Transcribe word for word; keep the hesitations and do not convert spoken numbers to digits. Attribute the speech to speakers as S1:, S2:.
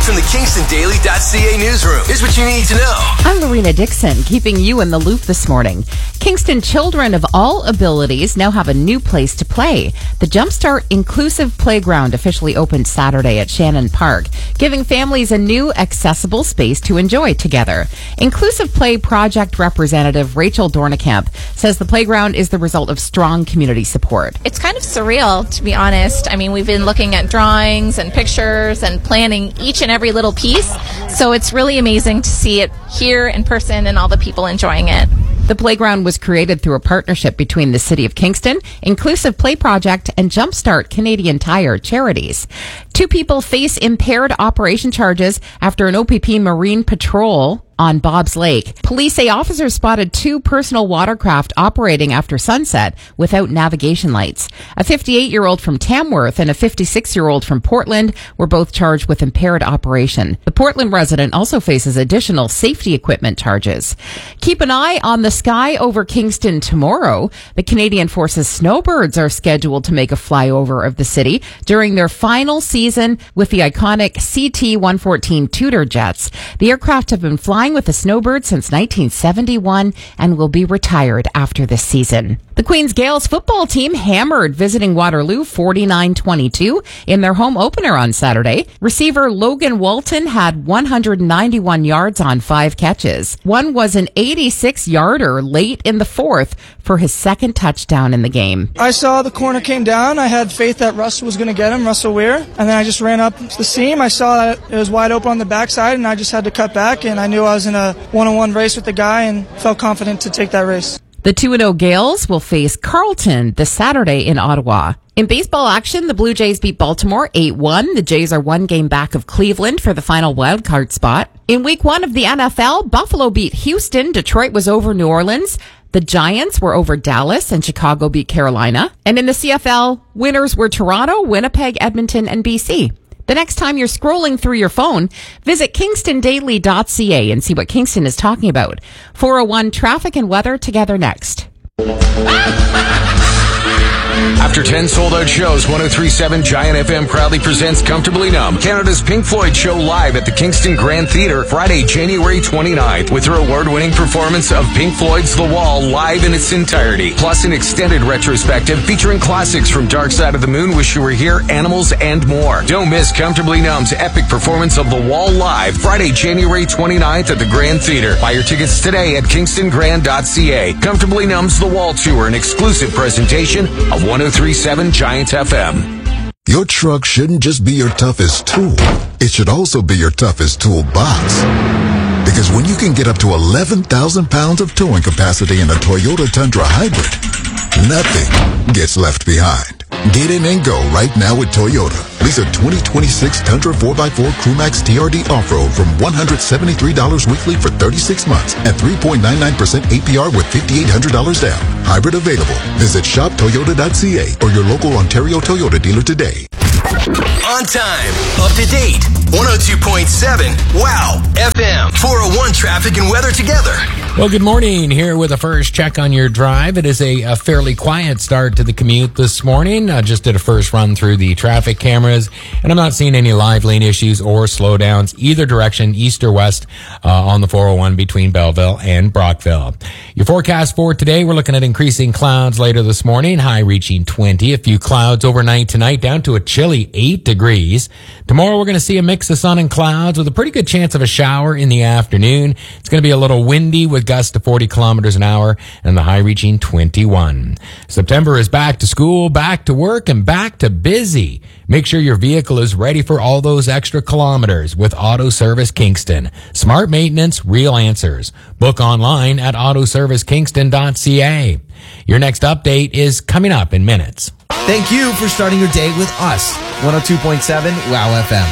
S1: Direct from the Kingston Daily dot C A newsroom. Here's what you need to know.
S2: I'm Lorena Dixon, keeping you in the loop this morning. Kingston children of all abilities now have a new place to play. The Jumpstart Inclusive Playground officially opened Saturday at Shannon Park, giving families a new accessible space to enjoy together. Inclusive Play Project Representative Rachel Dornekamp says the playground is the result of strong community support.
S3: It's kind of surreal, to be honest. I mean, we've been looking at drawings and pictures and planning each and every little piece. So it's really amazing to see it here in person and all the people enjoying it.
S2: The playground was created through a partnership between the City of Kingston, Inclusive Play Project, and Jumpstart Canadian Tire charities. Two people face impaired operation charges after an O P P marine patrol on Bob's Lake. Police say officers spotted two personal watercraft operating after sunset without navigation lights. A fifty-eight-year-old from Tamworth and a fifty-six-year-old from Portland were both charged with impaired operation. The Portland resident also faces additional safety equipment charges. Keep an eye on the sky over Kingston tomorrow. The Canadian Forces Snowbirds are scheduled to make a flyover of the city during their final season with the iconic C T one fourteen Tudor jets. The aircraft have been flying with the Snowbirds since nineteen seventy-one and will be retired after this season. The Queen's Gales football team hammered visiting Waterloo forty-nine twenty-two in their home opener on Saturday. Receiver Logan Walton had one hundred ninety-one yards on five catches. One was an eighty-six-yarder late in the fourth for his second touchdown in the game.
S4: I saw the corner came down. I had faith that Russ was going to get him, Russell Weir. And then I just ran up to the seam. I saw that it was wide open on the backside, and I just had to cut back, and I knew I was in a one-on-one race with the guy and felt confident to take that race.
S2: The two and oh Gales will face Carleton this Saturday in Ottawa. In baseball action, the Blue Jays beat Baltimore eight one. The Jays are one game back of Cleveland for the final wildcard spot. In week one of the N F L, Buffalo beat Houston. Detroit was over New Orleans. The Giants were over Dallas, and Chicago beat Carolina. And in the C F L, winners were Toronto, Winnipeg, Edmonton, and B C. The next time you're scrolling through your phone, visit Kingston Daily dot C A and see what Kingston is talking about. four oh one traffic and weather together next.
S1: After ten sold-out shows, one oh three point seven Giant F M proudly presents Comfortably Numb, Canada's Pink Floyd show live at the Kingston Grand Theatre, Friday, January twenty-ninth, with their award-winning performance of Pink Floyd's The Wall live in its entirety, plus an extended retrospective featuring classics from Dark Side of the Moon, Wish You Were Here, Animals, and more. Don't miss Comfortably Numb's epic performance of The Wall live, Friday, January twenty-ninth at the Grand Theatre. Buy your tickets today at kingston grand dot c a. Comfortably Numb's The Wall Tour, an exclusive presentation of one oh three point seven Giant F M.
S5: Your truck shouldn't just be your toughest tool. It should also be your toughest toolbox. Because when you can get up to eleven thousand pounds of towing capacity in a Toyota Tundra Hybrid, nothing gets left behind. Get in and go right now with Toyota. Lease a twenty twenty-six Tundra four by four Crewmax T R D Off-Road from one hundred seventy-three dollars weekly for thirty-six months at three point nine nine percent A P R with five thousand eight hundred dollars down. Hybrid available. Visit shop toyota dot c a or your local Ontario Toyota dealer today.
S1: On time, up to date, one oh two point seven Wow F M. four oh one traffic and weather together.
S6: Well, good morning. Here with a first check on your drive. It is a, a fairly quiet start to the commute this morning. I just did a first run through the traffic cameras, and I'm not seeing any live lane issues or slowdowns either direction, east or west, uh, on the four oh one between Belleville and Brockville. Your forecast for today, we're looking at increasing clouds later this morning, high reaching twenty. A few clouds overnight tonight, down to a chilly eight degrees. Tomorrow, we're going to see a mix of sun and clouds with a pretty good chance of a shower in the afternoon. It's going to be a little windy with gusts to forty kilometers an hour and the high reaching twenty-one. September is back to school, back to work, and back to busy. Make sure your vehicle is ready for all those extra kilometers with Auto Service Kingston. Smart maintenance, real answers. Book online at auto service kingston dot c a. Your next update is coming up in minutes.
S7: Thank you for starting your day with us. one oh two point seven Wow F M.